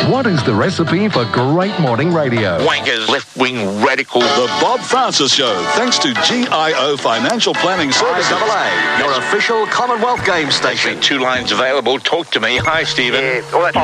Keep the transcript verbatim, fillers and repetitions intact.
What is the recipe for great morning radio? Wankers, left-wing radical. The Bob Francis Show, thanks to G I O Financial Planning Services. I A A, your official Commonwealth game station. Two lines available. Talk to me. Hi, Stephen. Yeah, well, that's